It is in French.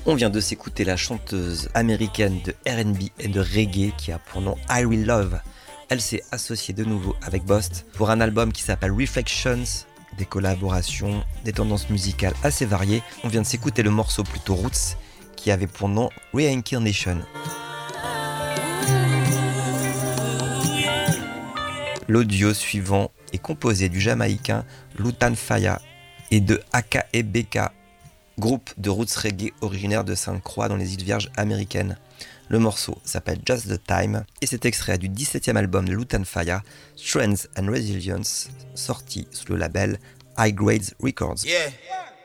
On vient de s'écouter la chanteuse américaine de R&B et de reggae qui a pour nom I Will Love. Elle s'est associée de nouveau avec Bost pour un album qui s'appelle Reflections, des collaborations, des tendances musicales assez variées. On vient de s'écouter le morceau plutôt roots qui avait pour nom Reincarnation. L'audio suivant est composé du Jamaïcain Lutan Fyah et de Aka et Beka, groupe de roots reggae originaire de Sainte-Croix dans les îles Vierges américaines. Le morceau s'appelle Just the Time et c'est extrait du 17e album de Lutan Fyah, Strength and Resilience, sorti sous le label High Grades Records. Yeah.